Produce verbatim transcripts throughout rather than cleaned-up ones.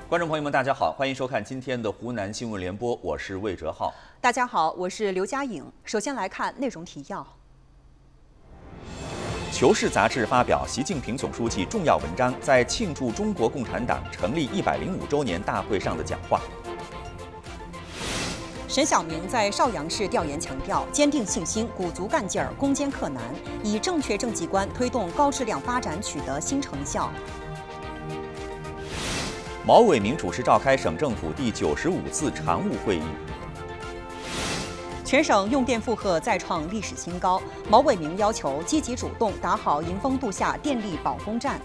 观众朋友们，大家好，欢迎收看今天的湖南新闻联播，我是魏哲浩。 大家好，我是刘佳颖。首先来看内容提要。 《求是》杂志发表习近平总书记重要文章在庆祝中国共产党成立一百零五周年大会上的讲话。 沈晓明在邵阳市调研强调，坚定信心，鼓足干劲儿，攻坚克难，以正确政绩观推动高质量发展取得新成效。 毛伟明主持召开省政府第九十五次常务会议。 全省用电负荷再创历史新高，毛伟明要求积极主动打好迎峰度夏电力保供站。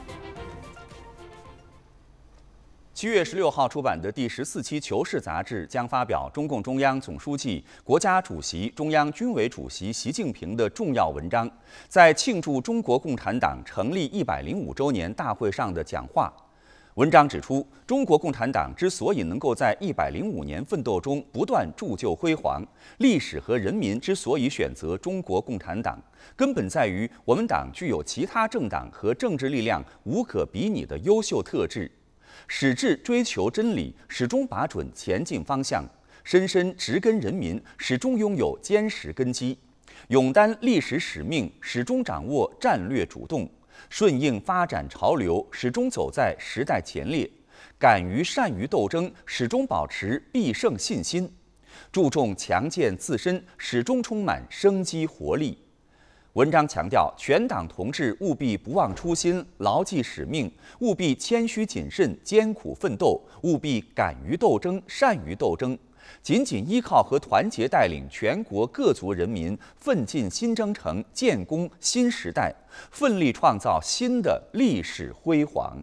七月十六号出版的第十四期《求是》杂志将发表中共中央总书记、国家主席、中央军委主席习近平的重要文章，在庆祝中国共产党成立一百零五周年大会上的讲话。文章指出，中国共产党之所以能够在一百零五年奋斗中不断铸就辉煌，历史和人民之所以选择中国共产党，根本在于我们党具有其他政党和政治力量无可比拟的优秀特质，矢志追求真理，始终把准前进方向，深深植根人民，始终拥有坚实根基，勇担历史使命，始终掌握战略主动，顺应发展潮流，始终走在时代前列，敢于善于斗争，始终保持必胜信心，注重强健自身，始终充满生机活力。文章强调，全党同志务必不忘初心，牢记使命，务必谦虚谨慎，艰苦奋斗，务必敢于斗争，善于斗争，紧紧依靠和团结带领全国各族人民奋进新征程，建功新时代，奋力创造新的历史辉煌。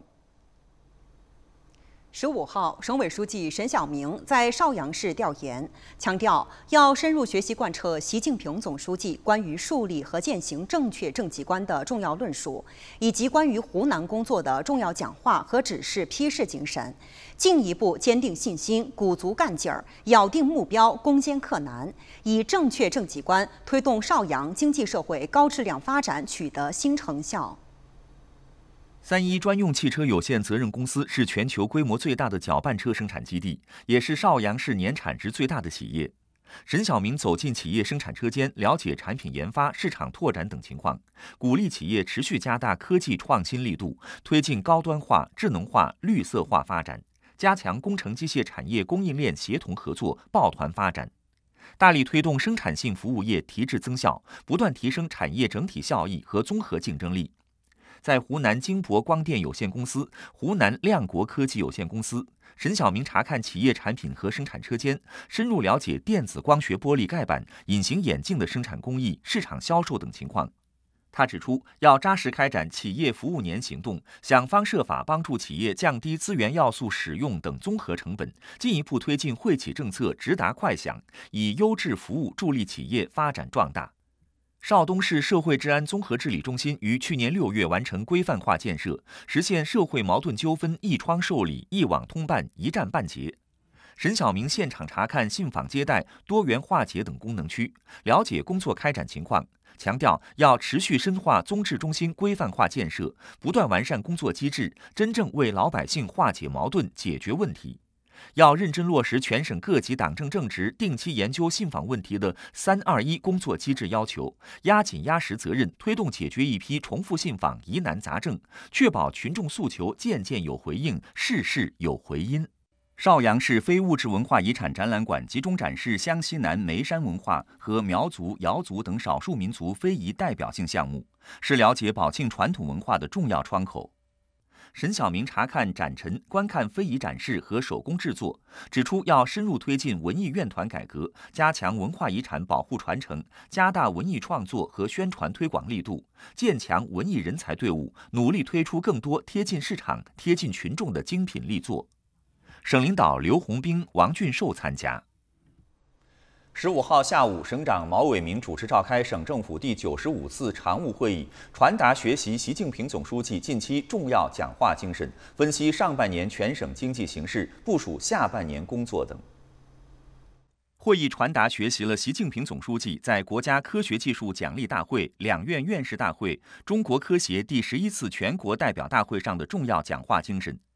十五号，省委书记沈晓明在邵阳市调研，强调要深入学习贯彻习近平总书记关于树立和践行正确政绩观的重要论述，以及关于湖南工作的重要讲话和指示批示精神，进一步坚定信心，鼓足干劲儿，咬定目标，攻坚克难，以正确政绩观推动邵阳经济社会高质量发展取得新成效。 三一专用汽车有限责任公司是全球规模最大的搅拌车生产基地，也是邵阳市年产值最大的企业。沈晓明走进企业生产车间，了解产品研发、市场拓展等情况，鼓励企业持续加大科技创新力度，推进高端化、智能化、绿色化发展，加强工程机械产业供应链协同合作、抱团发展，大力推动生产性服务业提质增效，不断提升产业整体效益和综合竞争力。在湖南金博光电有限公司、湖南亮国科技有限公司，沈晓明查看企业产品和生产车间，深入了解电子光学玻璃盖板、隐形眼镜的生产工艺、市场销售等情况。他指出，要扎实开展企业服务年行动，想方设法帮助企业降低资源要素使用等综合成本，进一步推进惠企政策直达快响，以优质服务助力企业发展壮大。邵东市社会治安综合治理中心于去年六月完成规范化建设，实现社会矛盾纠纷一窗受理、一网通办、一站办结。沈晓明现场查看信访接待、多元化解等功能区，了解工作开展情况，强调要持续深化综治中心规范化建设，不断完善工作机制，真正为老百姓化解矛盾、解决问题。要认真落实全省各级党政正职定期研究信访问题的“三二一”工作机制要求，压紧压实责任，推动解决一批重复信访疑难杂症，确保群众诉求件件有回应，事事有回音。邵阳市非物质文化遗产展览馆集中展示湘西南眉山文化和苗族、瑶族等少数民族非遗代表性项目，是了解保庆传统文化的重要窗口。沈晓明查看展陈、观看非遗展示和手工制作，指出要深入推进文艺院团改革，加强文化遗产保护传承，加大文艺创作和宣传推广力度，建强文艺人才队伍，努力推出更多贴近市场、贴近群众的精品力作。省领导刘洪兵、王俊寿参加。 十五号下午，省长毛伟明主持召开省政府第九十五次常务会议，传达学习习近平总书记近期重要讲话精神，分析上半年全省经济形势，部署下半年工作等。 会议传达学习了习近平总书记在国家科学技术奖励大会、两院院士大会、中国科协第十一次全国代表大会上的重要讲话精神，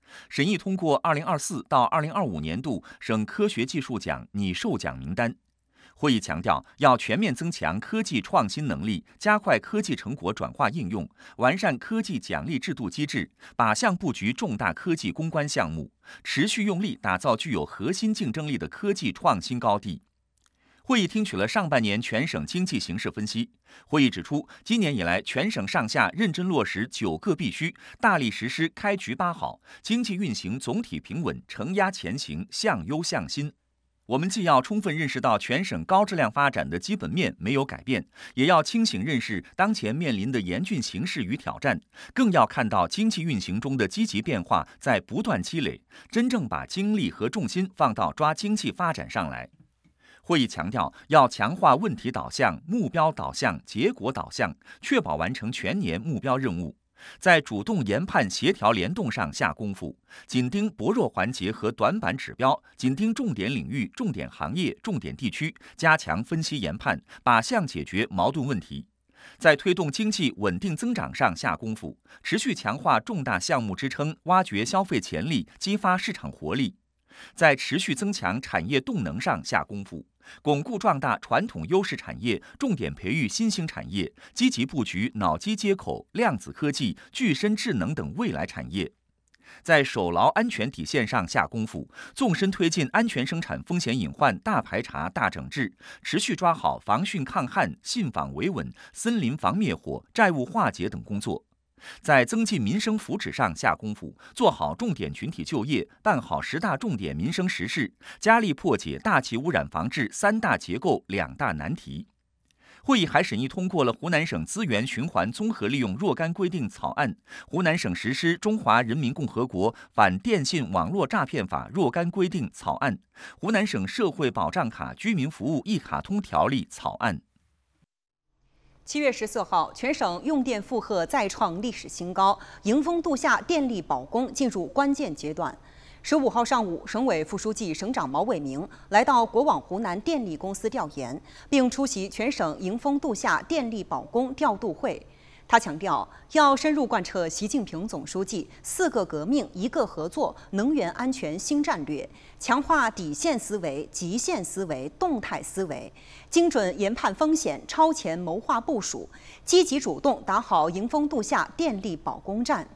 审议通过二零二四到二零二五年度省科学技术奖拟授奖名单。会议强调，要全面增强科技创新能力，加快科技成果转化应用，完善科技奖励制度机制，靶向布局重大科技攻关项目，持续用力打造具有核心竞争力的科技创新高地。会议听取了上半年全省经济形势分析。会议指出，今年以来，全省上下认真落实九个必须，大力实施开局八好，经济运行总体平稳，承压前行，向优向新。我们既要充分认识到全省高质量发展的基本面没有改变，也要清醒认识当前面临的严峻形势与挑战，更要看到经济运行中的积极变化在不断积累，真正把精力和重心放到抓经济发展上来。会议强调，要强化问题导向、目标导向、结果导向，确保完成全年目标任务。在主动研判协调联动上下功夫，紧盯薄弱环节和短板指标，紧盯重点领域、重点行业、重点地区，加强分析研判，靶向解决矛盾问题。在推动经济稳定增长上下功夫，持续强化重大项目支撑，挖掘消费潜力，激发市场活力。在持续增强产业动能上下功夫，巩固壮大传统优势产业，重点培育新兴产业，积极布局脑机接口、量子科技、具身智能等未来产业。在守牢安全底线上下功夫，纵深推进安全生产风险隐患大排查、大整治，持续抓好防汛抗旱、信访维稳、森林防灭火、债务化解等工作。在增进民生福祉上下功夫，做好重点群体就业，办好十大重点民生实事，加力破解大气污染防治三大结构两大难题。会议还审议通过了湖南省资源循环综合利用若干规定草案、湖南省实施中华人民共和国反电信网络诈骗法若干规定草案、湖南省社会保障卡居民服务一卡通条例草案。 七月十四号，全省用电负荷再创历史新高，迎峰度夏电力保供进入关键阶段。十五号上午，省委副书记、省长毛伟明来到国网湖南电力公司调研，并出席全省迎峰度夏电力保供调度会。他强调，要深入贯彻习近平总书记“四个革命、一个合作”能源安全新战略，强化底线思维、极限思维、动态思维，精准研判风险，超前谋划部署，积极主动打好迎峰度夏电力保供战。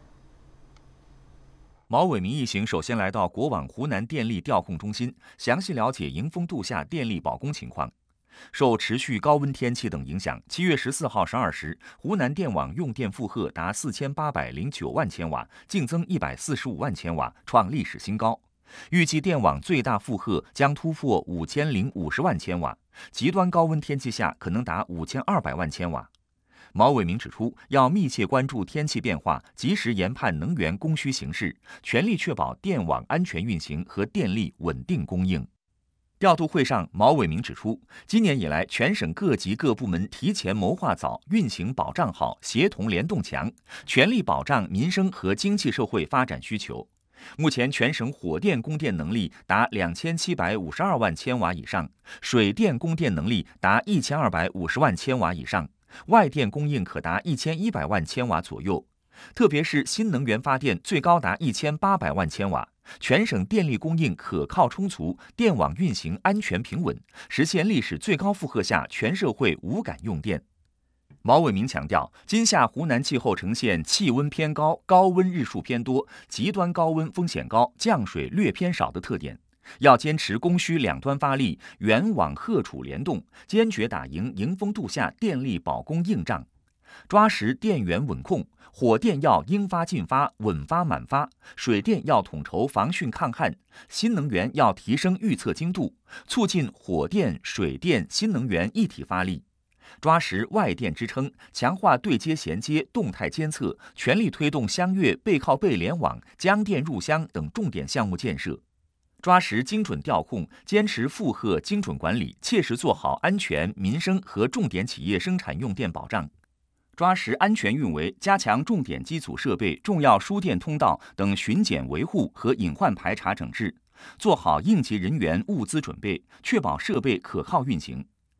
毛伟明一行首先来到国网湖南电力调控中心，详细了解迎峰度夏电力保供情况。受持续高温天气等影响，七月十四号十二时，湖南电网用电负荷达四千八百零九万千瓦，净增一百四十五万千瓦，创历史新高。预计电网最大负荷将突破五千零五十万千瓦，极端高温天气下可能达五千二百万千瓦。毛伟明指出，要密切关注天气变化，及时研判能源供需形势，全力确保电网安全运行和电力稳定供应。调度会上，毛伟明指出，今年以来，全省各级各部门提前谋划早，运行保障好，协同联动强，全力保障民生和经济社会发展需求。目前，全省火电供电能力达两千七百五十二万千瓦以上，水电供电能力达一千二百五十万千瓦以上，外电供应可达一千一百万千瓦左右。特别是新能源发电最高达一千八百万千瓦。全省电力供应可靠充足，电网运行安全平稳，实现历史最高负荷下全社会无感用电。毛伟明强调，今夏湖南气候呈现气温偏高、高温日数偏多、极端高温风险高、降水略偏少的特点，要坚持供需两端发力，原网荷储联动，坚决打赢迎峰度夏电力保供硬仗，抓实电源稳控。火电要应发尽发、稳发满发，水电要统筹防汛抗旱，新能源要提升预测精度，促进火电、水电、新能源一体发力，抓实外电支撑，强化对接衔接、动态监测，全力推动湘粤背靠背联网、江电入湘等重点项目建设，抓实精准调控，坚持负荷精准管理，切实做好安全、民生和重点企业生产用电保障。抓实安全运维，加强重点基础设备、重要输电通道等巡检维护和隐患排查整治，做好应急人员物资准备，确保设备可靠运行。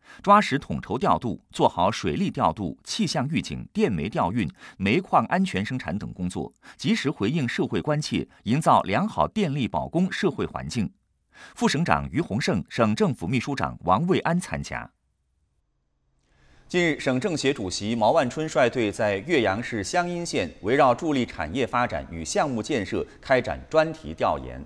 抓实统筹调度，做好水利调度、气象预警、电煤调运、煤矿安全生产等工作，及时回应社会关切，营造良好电力保供社会环境。副省长于洪胜、省政府秘书长王卫安参加。 近日，省政协主席毛万春率队在岳阳市湘阴县围绕助力产业发展与项目建设开展专题调研。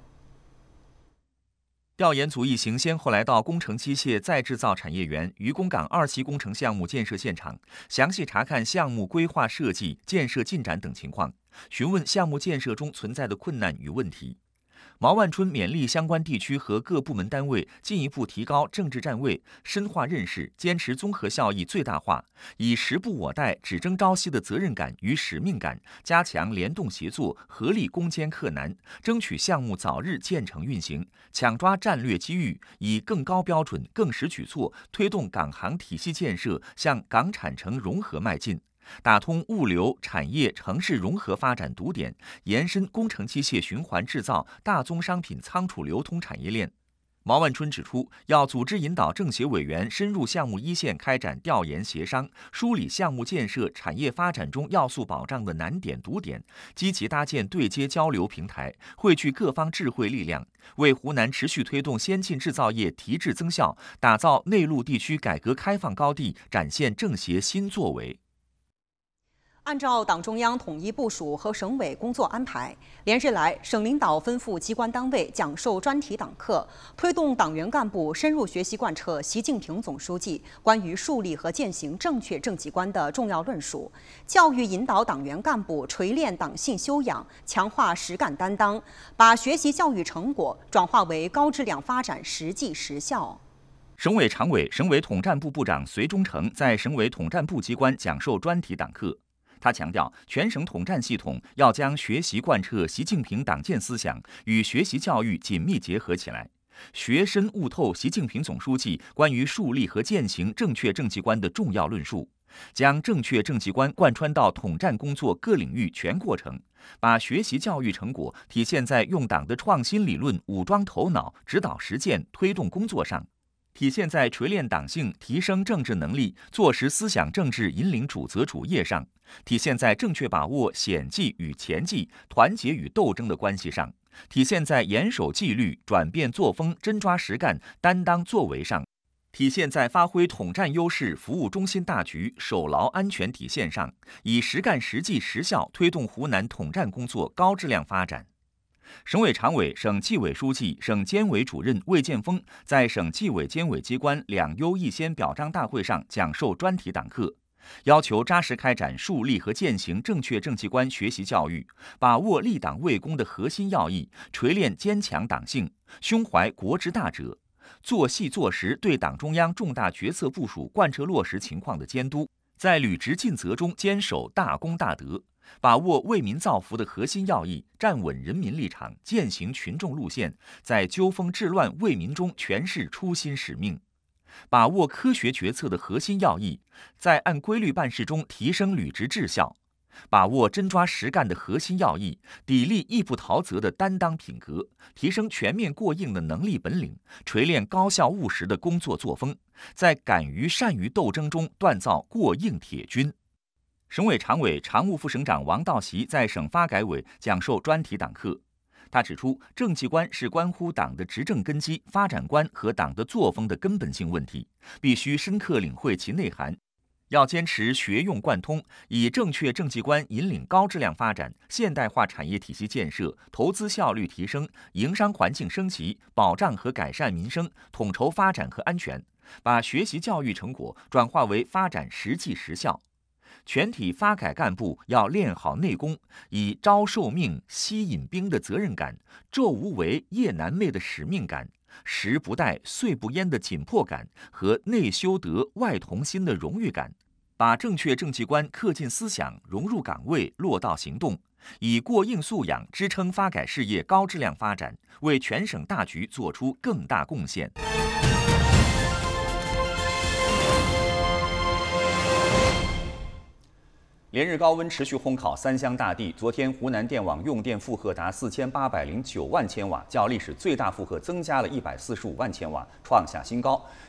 调研组一行先后来到工程机械再制造产业园渔公港二期工程项目建设现场，详细查看项目规划设计、建设进展等情况，询问项目建设中存在的困难与问题。毛万春勉励相关地区和各部门单位进一步提高政治站位，深化认识，坚持综合效益最大化，以时不我待、只争朝夕的责任感与使命感，加强联动协作，合力攻坚克难，争取项目早日建成运行，抢抓战略机遇，以更高标准、更实举措推动港航体系建设向港产城融合迈进。打通物流、产业、城市融合发展堵点，延伸工程机械循环制造、大宗商品仓储流通产业链。毛万春指出，要组织引导政协委员深入项目一线开展调研协商，梳理项目建设、产业发展中要素保障的难点堵点，积极搭建对接交流平台，汇聚各方智慧力量，为湖南持续推动先进制造业提质增效、打造内陆地区改革开放高地展现政协新作为。 按照党中央统一部署和省委工作安排，连日来，省领导吩咐机关单位讲授专题党课，推动党员干部深入学习贯彻习近平总书记关于树立和践行正确政绩观的重要论述，教育引导党员干部锤炼党性修养，强化实干担当，把学习教育成果转化为高质量发展实际实效。 省委常委、省委统战部部长隋忠诚在省委统战部机关讲授专题党课。他强调，全省统战系统要将学习贯彻习近平党建思想与学习教育紧密结合起来，学深悟透习近平总书记关于树立和践行正确政绩观的重要论述，将正确政绩观贯穿到统战工作各领域全过程，把学习教育成果体现在用党的创新理论武装头脑、指导实践、推动工作上，体现在锤炼党性、提升政治能力、坐实思想政治引领主责主业上，体现在正确把握险际与前际、团结与斗争的关系上，体现在严守纪律、转变作风、真抓实干、担当作为上，体现在发挥统战优势、服务中心大局、守牢安全底线上，以实干实际实效推动湖南统战工作高质量发展。省委常委、省纪委书记、省监委主任魏建峰在省纪委监委机关两优一先表彰大会上讲授专题党课，要求扎实开展树立和践行正确政绩观学习教育，把握立党为公的核心要义，锤炼坚强党性，胸怀国之大者，做细做实对党中央重大决策部署贯彻落实情况的监督，在履职尽责中坚守大公大德，把握为民造福的核心要义，站稳人民立场，践行群众路线，在纠锋治乱为民中诠释初心使命，把握科学决策的核心要义，在按规律办事中提升履职质效，把握真抓实干的核心要义，砥砺义不逃责的担当品格，提升全面过硬的能力本领，锤炼高效务实的工作作风，在敢于善于斗争中锻造过硬铁军。省委常委、常务副省长王道习在省发改委讲授专题党课。他指出，政绩观是关乎党的执政根基、发展观和党的作风的根本性问题，必须深刻领会其内涵。要坚持学用贯通，以正确政绩观引领高质量发展、现代化产业体系建设、投资效率提升、营商环境升级、保障和改善民生、统筹发展和安全，把学习教育成果转化为发展实际实效。全体发改干部要练好内功，以朝受命、夕引兵的责任感，昼无为、夜难寐的使命感，时不待、岁不焉的紧迫感和内修德、外同心的荣誉感，把正确政绩观刻进思想、融入岗位、落到行动，以过硬素养支撑发改事业高质量发展，为全省大局做出更大贡献。 连日高温持续烘烤三湘大地，昨天湖南电网用电负荷达四千八百零九万千瓦，较历史最大负荷增加了一百四十五万千瓦，创下新高。